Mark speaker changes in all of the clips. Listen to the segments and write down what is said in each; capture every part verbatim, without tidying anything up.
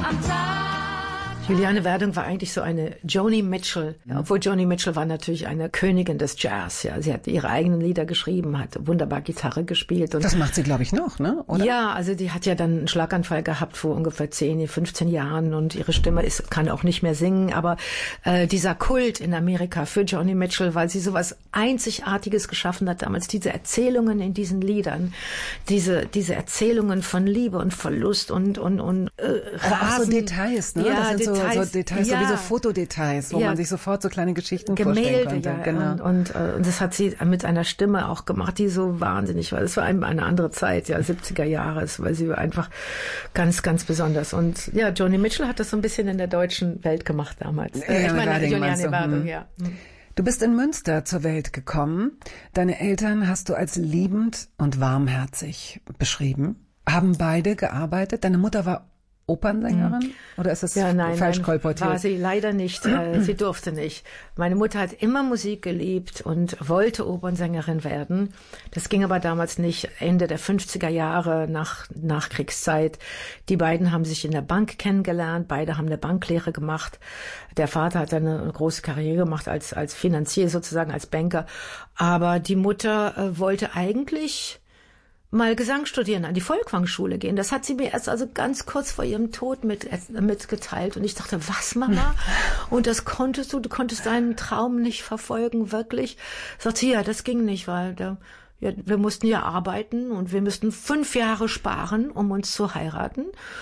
Speaker 1: Juliane Werdung war eigentlich so eine Joni Mitchell, ja, obwohl Joni Mitchell war natürlich eine Königin des Jazz. Ja, sie hat ihre eigenen Lieder geschrieben, hat wunderbar Gitarre gespielt. Und
Speaker 2: das macht sie, glaube ich, noch, ne? Oder?
Speaker 1: Ja, also die hat ja dann einen Schlaganfall gehabt vor ungefähr zehn, fünfzehn Jahren und ihre Stimme ist, kann auch nicht mehr singen. Aber äh, dieser Kult in Amerika für Joni Mitchell, weil sie sowas Einzigartiges geschaffen hat damals, diese Erzählungen in diesen Liedern, diese diese Erzählungen von Liebe und Verlust und und und äh,
Speaker 2: aber auch so Details, ne?
Speaker 1: Ja,
Speaker 2: das sind
Speaker 1: Details.
Speaker 2: So, so Details,
Speaker 1: ja.
Speaker 2: so wie so Fotodetails, wo ja. man sich sofort so kleine Geschichten
Speaker 1: Gemälde,
Speaker 2: vorstellen konnte.
Speaker 1: Ja,
Speaker 2: genau.
Speaker 1: und, und, äh, und das hat sie mit einer Stimme auch gemacht, die so wahnsinnig war. Das war eine, eine andere Zeit, ja, siebziger Jahre, weil sie war einfach ganz, ganz besonders. Und ja, Joni Mitchell hat das so ein bisschen in der deutschen Welt gemacht damals. Äh,
Speaker 2: ja,
Speaker 1: ich meine,
Speaker 2: Werding,
Speaker 1: Juliane Werdung,
Speaker 2: hm.
Speaker 1: ja.
Speaker 2: Du bist in Münster zur Welt gekommen. Deine Eltern hast du als liebend und warmherzig beschrieben. Haben beide gearbeitet. Deine Mutter war Opernsängerin? Mhm. Oder ist das
Speaker 1: ja, nein,
Speaker 2: falsch
Speaker 1: nein,
Speaker 2: kolportiert?
Speaker 1: War sie leider nicht. Äh, sie durfte nicht. Meine Mutter hat immer Musik geliebt und wollte Opernsängerin werden. Das ging aber damals nicht. Ende der fünfziger Jahre, nach Nachkriegszeit. Die beiden haben sich in der Bank kennengelernt. Beide haben eine Banklehre gemacht. Der Vater hat eine große Karriere gemacht als, als Finanzier sozusagen, als Banker. Aber die Mutter äh, wollte eigentlich mal Gesang studieren, an die Folkwang-Schule gehen. Das hat sie mir erst also ganz kurz vor ihrem Tod mit, mitgeteilt. Und ich dachte, was, Mama? Und das konntest du? Du konntest deinen Traum nicht verfolgen, wirklich? Sagt sie, ja, das ging nicht, weil da, ja, wir mussten ja arbeiten und wir müssten fünf Jahre sparen, um uns zu heiraten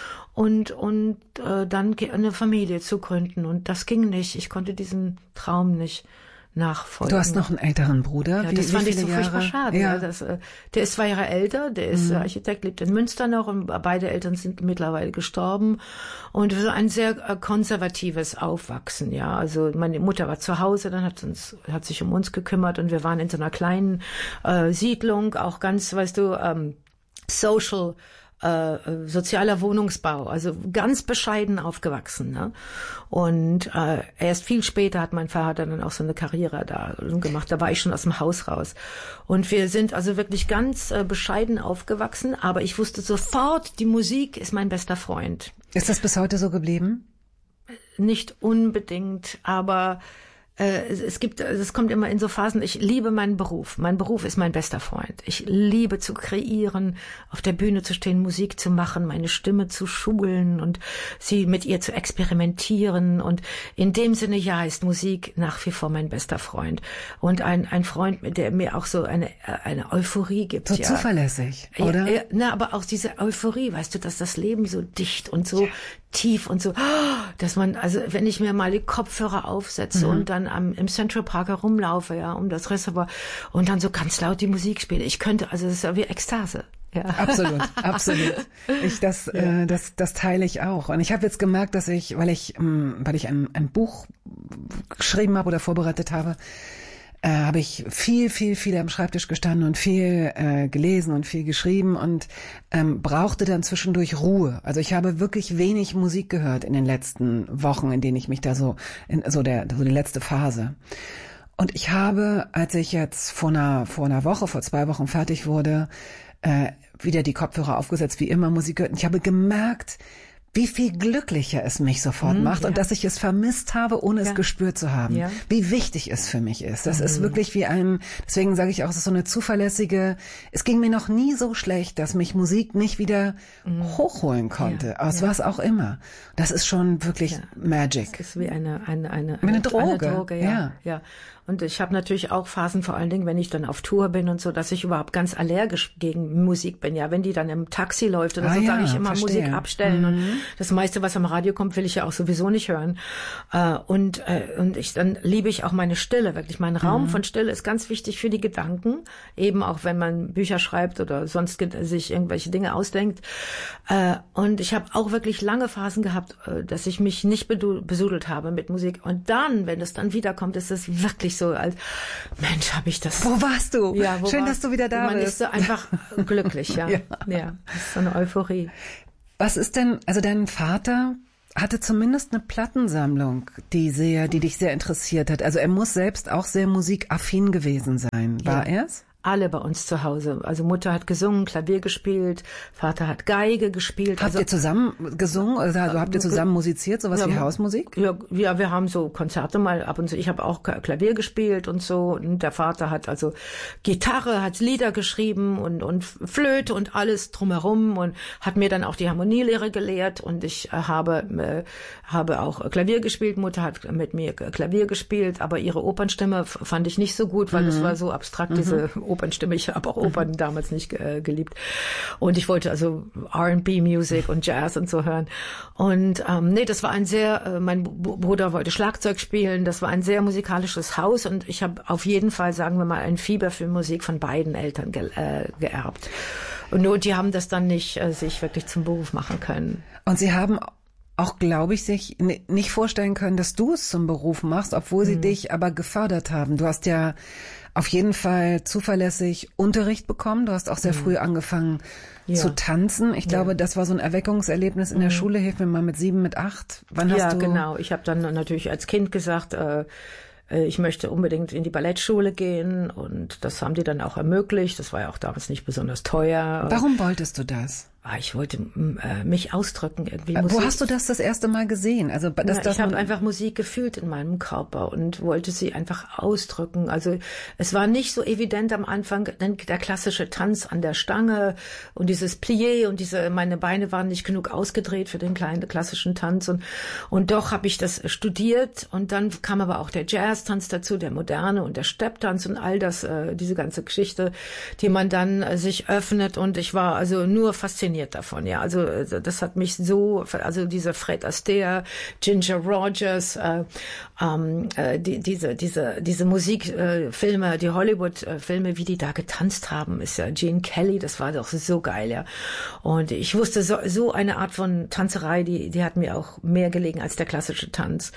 Speaker 1: und und äh, dann eine Familie zu gründen. Und das ging nicht. Ich konnte diesen Traum nicht nachfolgen.
Speaker 2: Du hast noch einen älteren Bruder.
Speaker 1: Ja,
Speaker 2: wie,
Speaker 1: das
Speaker 2: wie
Speaker 1: fand
Speaker 2: viele
Speaker 1: ich so
Speaker 2: Jahre?
Speaker 1: furchtbar schade.
Speaker 2: Ja.
Speaker 1: Ja, das, äh, der ist zwei Jahre älter, der ist
Speaker 2: mhm.
Speaker 1: Architekt, lebt in Münster noch und beide Eltern sind mittlerweile gestorben. Und so ein sehr äh, konservatives Aufwachsen, ja. Also meine Mutter war zu Hause, dann hat uns, hat sich um uns gekümmert und wir waren in so einer kleinen äh, Siedlung, auch ganz, weißt du, ähm, social Äh, sozialer Wohnungsbau, also ganz bescheiden aufgewachsen. Ne? Und äh, erst viel später hat mein Vater dann auch so eine Karriere da gemacht. Da war ich schon aus dem Haus raus. Und wir sind also wirklich ganz äh, bescheiden aufgewachsen. Aber ich wusste sofort, die Musik ist mein bester Freund.
Speaker 2: Ist das bis heute so geblieben?
Speaker 1: Nicht unbedingt, aber Äh, es, es gibt, es kommt immer in so Phasen, ich liebe meinen Beruf. Mein Beruf ist mein bester Freund. Ich liebe zu kreieren, auf der Bühne zu stehen, Musik zu machen, meine Stimme zu schulen und sie mit ihr zu experimentieren. Und in dem Sinne, ja, ist Musik nach wie vor mein bester Freund. Und ein, ein Freund, der mir auch so eine, eine Euphorie gibt.
Speaker 2: So
Speaker 1: ja.
Speaker 2: zuverlässig, oder?
Speaker 1: Ja, na, aber auch diese Euphorie, weißt du, dass das Leben so dicht und so ja. tief und so, dass man, also wenn ich mir mal die Kopfhörer aufsetze mhm. und dann am, im Central Park herumlaufe, ja, um das Reservoir und dann so ganz laut die Musik spiele, ich könnte, also das ist ja wie Ekstase. Ja.
Speaker 2: Absolut, absolut. Ich das, ja. äh, das, das teile ich auch. Und ich habe jetzt gemerkt, dass ich, weil ich, ähm, weil ich ein, ein Buch geschrieben habe oder vorbereitet habe, äh, habe ich viel, viel, viel am Schreibtisch gestanden und viel äh, gelesen und viel geschrieben und ähm, brauchte dann zwischendurch Ruhe. Also ich habe wirklich wenig Musik gehört in den letzten Wochen, in denen ich mich da so, in so der, so die letzte Phase. Und ich habe, als ich jetzt vor einer, vor einer Woche, vor zwei Wochen fertig wurde, äh, wieder die Kopfhörer aufgesetzt, wie immer Musik gehört. Und ich habe gemerkt, wie viel glücklicher es mich sofort mm, macht ja. und dass ich es vermisst habe, ohne ja. es gespürt zu haben. Ja. Wie wichtig es für mich ist. Das mm. ist wirklich wie ein, deswegen sage ich auch, es ist so eine zuverlässige, es ging mir noch nie so schlecht, dass mich Musik nicht wieder mm. hochholen konnte, ja. aus ja. was auch immer. Das ist schon wirklich ja. Magic.
Speaker 1: Das ist wie eine, eine, eine,
Speaker 2: eine, eine Droge.
Speaker 1: Eine Droge, ja. ja. ja. Und ich habe natürlich auch Phasen, vor allen Dingen, wenn ich dann auf Tour bin und so, dass ich überhaupt ganz allergisch gegen Musik bin. Ja, wenn die dann im Taxi läuft oder
Speaker 2: ah,
Speaker 1: so,
Speaker 2: ja,
Speaker 1: sage ich immer
Speaker 2: verstehe.
Speaker 1: Musik abstellen. Mhm. Und das meiste, was am Radio kommt, will ich ja auch sowieso nicht hören. Und, und ich, dann liebe ich auch meine Stille, wirklich. Mein Raum mhm. von Stille ist ganz wichtig für die Gedanken. Eben auch, wenn man Bücher schreibt oder sonst sich irgendwelche Dinge ausdenkt. Und ich habe auch wirklich lange Phasen gehabt, dass ich mich nicht besudelt habe mit Musik. Und dann, wenn es dann wiederkommt, ist es wirklich so, als Mensch, habe ich das.
Speaker 2: Wo warst du?
Speaker 1: Ja, wo
Speaker 2: Schön,
Speaker 1: war,
Speaker 2: dass du wieder da
Speaker 1: man
Speaker 2: bist.
Speaker 1: Man ist so einfach glücklich, ja. ja. Ja, das ist so eine Euphorie.
Speaker 2: Was ist denn, also dein Vater hatte zumindest eine Plattensammlung, die sehr, die dich sehr interessiert hat. Also er muss selbst auch sehr musikaffin gewesen sein. War
Speaker 1: ja.
Speaker 2: er's?
Speaker 1: alle bei uns zu Hause. Also Mutter hat gesungen, Klavier gespielt, Vater hat Geige gespielt.
Speaker 2: Habt
Speaker 1: also,
Speaker 2: ihr zusammen gesungen? Also habt ihr zusammen musiziert, sowas
Speaker 1: ja,
Speaker 2: wie Hausmusik?
Speaker 1: Ja, ja, wir haben so Konzerte mal ab und zu. Ich habe auch Klavier gespielt und so. Und der Vater hat also Gitarre, hat Lieder geschrieben und, und Flöte und alles drumherum und hat mir dann auch die Harmonielehre gelehrt. Und ich äh, habe, äh, habe auch Klavier gespielt. Mutter hat mit mir Klavier gespielt, aber ihre Opernstimme fand ich nicht so gut, weil mhm. das war so abstrakt, mhm. diese Opernstimme. Ich habe auch Opern mhm. damals nicht äh, geliebt. Und ich wollte also R and B Music und Jazz und so hören. Und ähm, nee, das war ein sehr, äh, mein Bruder wollte Schlagzeug spielen. Das war ein sehr musikalisches Haus und ich habe auf jeden Fall, sagen wir mal, ein Fieber für Musik von beiden Eltern ge äh, geerbt. Und nur die haben das dann nicht äh, sich wirklich zum Beruf machen können.
Speaker 2: Und Sie haben auch, glaube ich, sich nicht vorstellen können, dass du es zum Beruf machst, obwohl sie mhm. dich aber gefördert haben. Du hast ja auf jeden Fall zuverlässig Unterricht bekommen. Du hast auch sehr mhm. früh angefangen ja. zu tanzen. Ich glaube, ja. das war so ein Erweckungserlebnis in mhm. der Schule. Hilf mir mal mit sieben, mit acht. Wann
Speaker 1: ja,
Speaker 2: hast du?
Speaker 1: Ja, genau. Ich habe dann natürlich als Kind gesagt, äh, ich möchte unbedingt in die Ballettschule gehen und das haben die dann auch ermöglicht. Das war ja auch damals nicht besonders teuer.
Speaker 2: Warum wolltest du das?
Speaker 1: Ah, ich wollte äh, mich ausdrücken irgendwie.
Speaker 2: Wo
Speaker 1: Musik.
Speaker 2: hast du das das erste Mal gesehen? Also das,
Speaker 1: Na,
Speaker 2: das
Speaker 1: ich habe einfach Musik gefühlt in meinem Körper und wollte sie einfach ausdrücken. Also es war nicht so evident am Anfang, denn der klassische Tanz an der Stange und dieses Plié und diese, meine Beine waren nicht genug ausgedreht für den kleinen klassischen Tanz und und doch habe ich das studiert und dann kam aber auch der Jazztanz dazu, der moderne und der Stepptanz und all das, äh, diese ganze Geschichte, die man dann äh, sich öffnet und ich war also nur fasziniert davon, ja, also das hat mich so, also dieser Fred Astaire, Ginger Rogers, äh, äh, die, diese diese diese Musikfilme, äh, die Hollywood-Filme, wie die da getanzt haben, ist ja Gene Kelly, das war doch so geil, ja. Und ich wusste so, so eine Art von Tanzerei, die die hat mir auch mehr gelegen als der klassische Tanz.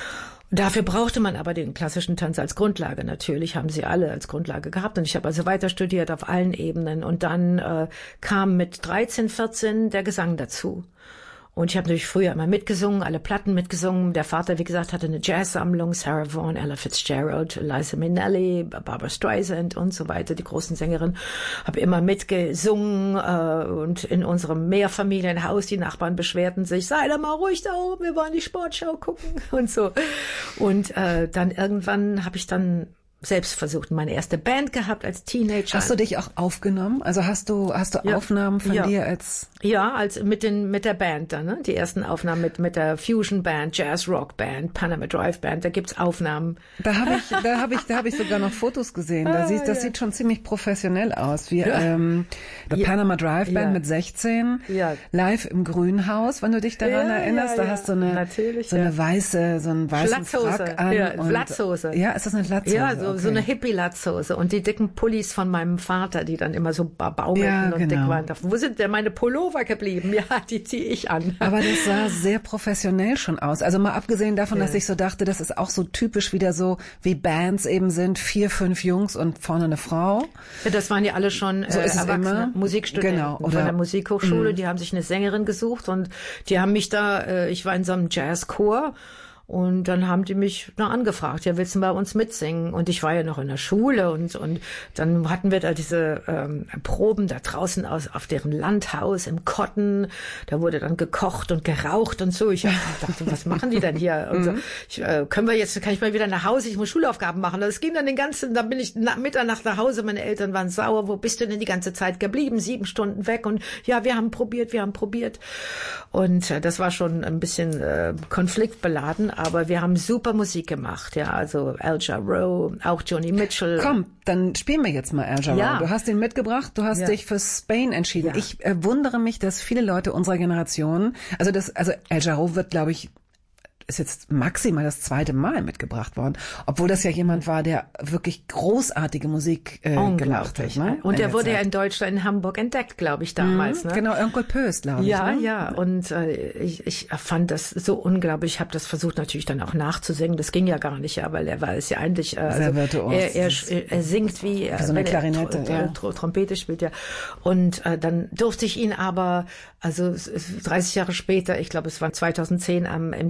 Speaker 1: Dafür brauchte man aber den klassischen Tanz als Grundlage. Natürlich haben sie alle als Grundlage gehabt. Und ich habe also weiter studiert auf allen Ebenen. Und dann äh, kam mit dreizehn, vierzehn der Gesang dazu. Und ich habe natürlich früher immer mitgesungen, alle Platten mitgesungen. Der Vater, wie gesagt, hatte eine Jazzsammlung, Sarah Vaughan, Ella Fitzgerald, Liza Minnelli, Barbra Streisand und so weiter, die großen Sängerinnen. Habe immer mitgesungen äh, und in unserem Mehrfamilienhaus, die Nachbarn beschwerten sich, sei doch mal ruhig da oben, wir wollen die Sportschau gucken und so. Und äh, dann irgendwann habe ich dann selbst versucht, meine erste Band gehabt als Teenager.
Speaker 2: Hast du dich auch aufgenommen? Also hast du hast du ja. Aufnahmen von
Speaker 1: ja.
Speaker 2: dir als
Speaker 1: ja, als mit den mit der Band dann, ne? Die ersten Aufnahmen mit mit der Fusion Band, Jazz Rock Band, Panama Drive Band, da gibt's Aufnahmen.
Speaker 2: Da habe ich da habe ich da habe ich sogar noch Fotos gesehen. Da ah, sieht das ja. sieht schon ziemlich professionell aus, wie ja. ähm, der ja. Panama Drive Band ja. mit sechzehn
Speaker 1: ja.
Speaker 2: live im Grünhaus, wenn du dich daran
Speaker 1: ja,
Speaker 2: erinnerst,
Speaker 1: ja,
Speaker 2: da
Speaker 1: ja.
Speaker 2: hast du eine
Speaker 1: Natürlich,
Speaker 2: so eine ja. weiße so einen weißen
Speaker 1: Latzhose.
Speaker 2: Frack an
Speaker 1: ja,
Speaker 2: und
Speaker 1: Latzhose.
Speaker 2: Ja, ist das eine Latzhose?
Speaker 1: Ja, so,
Speaker 2: okay.
Speaker 1: so eine Hippie-Latzhose und die dicken Pullis von meinem Vater, die dann immer so baumelten
Speaker 2: ja,
Speaker 1: und
Speaker 2: genau.
Speaker 1: dick waren. Wo sind denn meine Pullover geblieben? Ja, die ziehe ich an.
Speaker 2: Aber das sah sehr professionell schon aus. Also mal abgesehen davon, ja. dass ich so dachte, das ist auch so typisch wieder so, wie Bands eben sind, vier, fünf Jungs und vorne eine Frau.
Speaker 1: Ja, das waren ja alle schon äh,
Speaker 2: so ist
Speaker 1: erwachsene
Speaker 2: immer.
Speaker 1: Musikstudenten
Speaker 2: genau. Oder,
Speaker 1: von der Musikhochschule.
Speaker 2: mh.
Speaker 1: Die haben sich eine Sängerin gesucht und die haben mich da, äh, ich war in so einem Jazzchor. Und dann haben die mich da angefragt, ja, willst du bei uns mitsingen? Und ich war ja noch in der Schule und und dann hatten wir da diese ähm, Proben da draußen aus auf deren Landhaus im Cotton. Da wurde dann gekocht und geraucht und so. Ich dachte, was machen die denn hier? Und so, ich, äh, können wir jetzt, kann ich mal wieder nach Hause? Ich muss Schulaufgaben machen. Das ging dann den ganzen, da bin ich nach Mitternacht nach Hause. Meine Eltern waren sauer. Wo bist du denn die ganze Zeit geblieben? Sieben Stunden weg. Und ja, wir haben probiert, wir haben probiert. Und äh, das war schon ein bisschen äh, konfliktbeladen. Aber wir haben super Musik gemacht, ja, also Al Jarreau, auch Joni Mitchell.
Speaker 2: Komm, dann spielen wir jetzt mal Al Jarreau. Ja. Du hast ihn mitgebracht, du hast ja. dich für Spain entschieden. Ja. Ich äh, wundere mich, dass viele Leute unserer Generation, also das, also Al Jarreau wird, glaube ich, ist jetzt maximal das zweite Mal mitgebracht worden, obwohl das ja jemand war, der wirklich großartige Musik äh, gemacht hat. Ne?
Speaker 1: Und der wurde Zeit. ja in Deutschland, in Hamburg entdeckt, glaube ich, damals.
Speaker 2: Mhm,
Speaker 1: ne?
Speaker 2: Genau, Onkel Pöst, glaube ich.
Speaker 1: Ja,
Speaker 2: ne?
Speaker 1: ja. Und äh, ich, ich fand das so unglaublich. Ich habe das versucht natürlich dann auch nachzusingen. Das ging ja gar nicht, ja, weil er war es ja eigentlich. Äh,
Speaker 2: Sehr
Speaker 1: also,
Speaker 2: virtuos.
Speaker 1: Er, er, er singt wie,
Speaker 2: wie so eine Klarinette,
Speaker 1: er,
Speaker 2: ja.
Speaker 1: Tr Trompete spielt ja. Und äh, dann durfte ich ihn aber, also dreißig Jahre später, ich glaube, es war zweitausendzehn am im Jazzfestival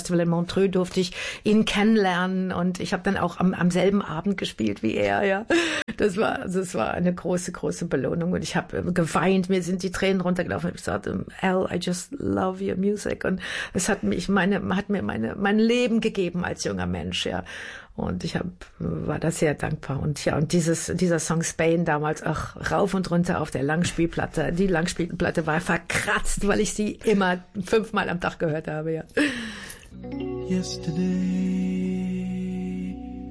Speaker 1: Festival in Montreux durfte ich ihn kennenlernen und ich habe dann auch am, am selben Abend gespielt wie er, ja. Das war, also es war eine große, große Belohnung und ich habe geweint, mir sind die Tränen runtergelaufen. Ich gesagt, Al, I just love your music und es hat mich meine, hat mir meine, mein Leben gegeben als junger Mensch, ja. Und ich hab, war da sehr dankbar. Und ja, und dieses, dieser Song Spain damals, ach, rauf und runter auf der Langspielplatte. Die Langspielplatte war verkratzt, weil ich sie immer fünfmal am Tag gehört habe, ja.
Speaker 3: Yesterday